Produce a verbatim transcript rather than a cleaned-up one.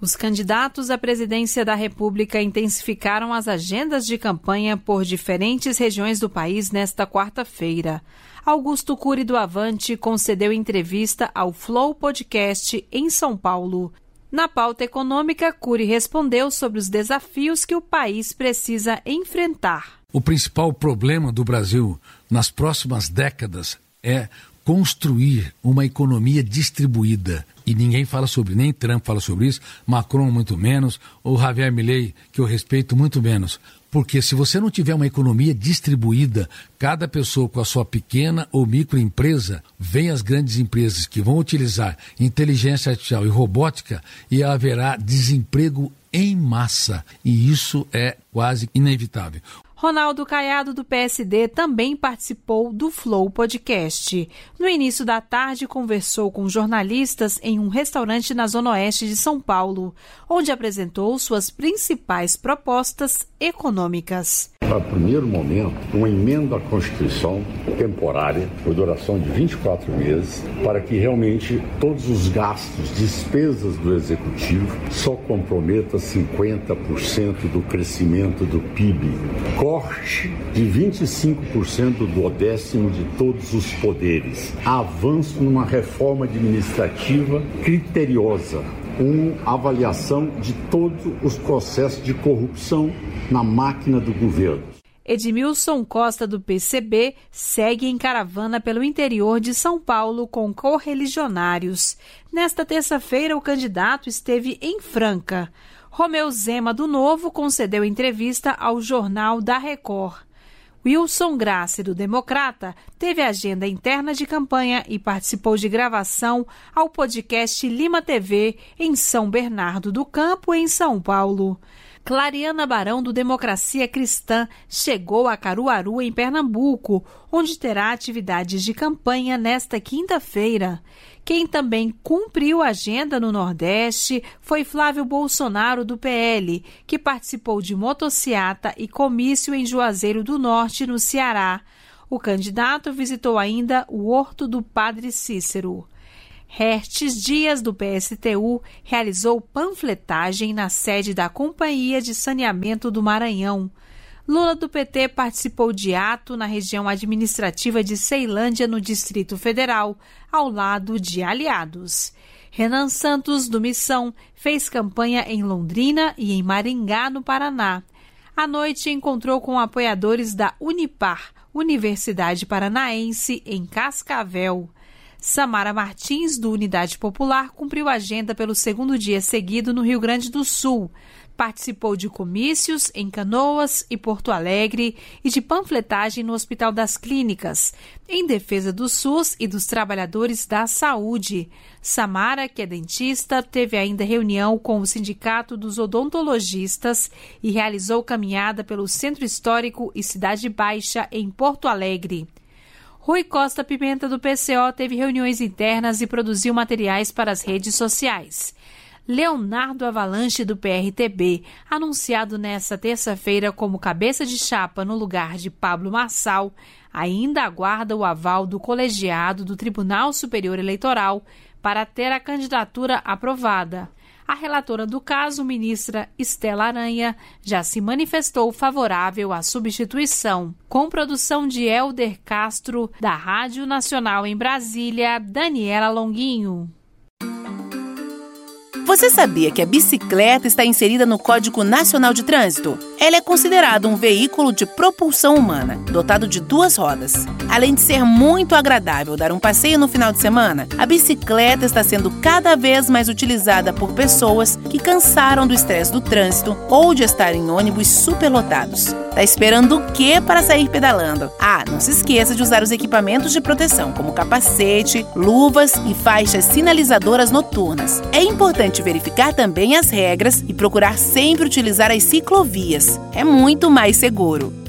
Os candidatos à presidência da República intensificaram as agendas de campanha por diferentes regiões do país nesta quarta-feira. Augusto Cury do Avante concedeu entrevista ao Flow Podcast em São Paulo. Na pauta econômica, Cury respondeu sobre os desafios que o país precisa enfrentar. O principal problema do Brasil nas próximas décadas é construir uma economia distribuída. E ninguém fala sobre, nem Trump fala sobre isso, Macron muito menos, ou Javier Milei, que eu respeito, muito menos. Porque se você não tiver uma economia distribuída, cada pessoa com a sua pequena ou microempresa, vem as grandes empresas que vão utilizar inteligência artificial e robótica e haverá desemprego em massa. E isso é quase inevitável. Ronaldo Caiado, do P S D, também participou do Flow Podcast. No início da tarde, conversou com jornalistas em um restaurante na Zona Oeste de São Paulo, onde apresentou suas principais propostas econômicas. Para o primeiro momento, uma emenda à Constituição temporária, por duração de vinte e quatro meses, para que realmente todos os gastos, despesas do Executivo, só comprometa cinquenta por cento do crescimento do P I B. Corte de vinte e cinco por cento do décimo de todos os poderes. Avanço numa reforma administrativa criteriosa. Uma avaliação de todos os processos de corrupção na máquina do governo. Edmilson Costa, do P C B, segue em caravana pelo interior de São Paulo com correligionários. Nesta terça-feira, o candidato esteve em Franca. Romeu Zema, do Novo, concedeu entrevista ao Jornal da Record. Wilson Grassi, do Democrata, teve agenda interna de campanha e participou de gravação ao podcast Lima T V em São Bernardo do Campo, em São Paulo. Clariana Barão, do Democracia Cristã, chegou a Caruaru, em Pernambuco, onde terá atividades de campanha nesta quinta-feira. Quem também cumpriu a agenda no Nordeste foi Flávio Bolsonaro, do P L, que participou de motociata e comício em Juazeiro do Norte, no Ceará. O candidato visitou ainda o Horto do Padre Cícero. Hertes Dias, do P S T U, realizou panfletagem na sede da Companhia de Saneamento do Maranhão. Lula, do P T, participou de ato na região administrativa de Ceilândia, no Distrito Federal, ao lado de aliados. Renan Santos, do Missão, fez campanha em Londrina e em Maringá, no Paraná. À noite, encontrou com apoiadores da Unipar, Universidade Paranaense, em Cascavel. Samara Martins, do Unidade Popular, cumpriu a agenda pelo segundo dia seguido no Rio Grande do Sul. Participou de comícios em Canoas e Porto Alegre e de panfletagem no Hospital das Clínicas, em defesa do SUS e dos trabalhadores da saúde. Samara, que é dentista, teve ainda reunião com o Sindicato dos Odontologistas e realizou caminhada pelo Centro Histórico e Cidade Baixa, em Porto Alegre. Rui Costa Pimenta, do P C O, teve reuniões internas e produziu materiais para as redes sociais. Leonardo Avalanche, do P R T B, anunciado nesta terça-feira como cabeça de chapa no lugar de Pablo Marçal, ainda aguarda o aval do colegiado do Tribunal Superior Eleitoral para ter a candidatura aprovada. A relatora do caso, ministra Estela Aranha, já se manifestou favorável à substituição. Com produção de Helder Castro, da Rádio Nacional em Brasília, Daniela Longuinho. Você sabia que a bicicleta está inserida no Código Nacional de Trânsito? Ela é considerada um veículo de propulsão humana, dotado de duas rodas. Além de ser muito agradável dar um passeio no final de semana, a bicicleta está sendo cada vez mais utilizada por pessoas que cansaram do estresse do trânsito ou de estar em ônibus superlotados. Tá esperando o quê para sair pedalando? Ah, não se esqueça de usar os equipamentos de proteção, como capacete, luvas e faixas sinalizadoras noturnas. É importante verificar também as regras e procurar sempre utilizar as ciclovias. É muito mais seguro.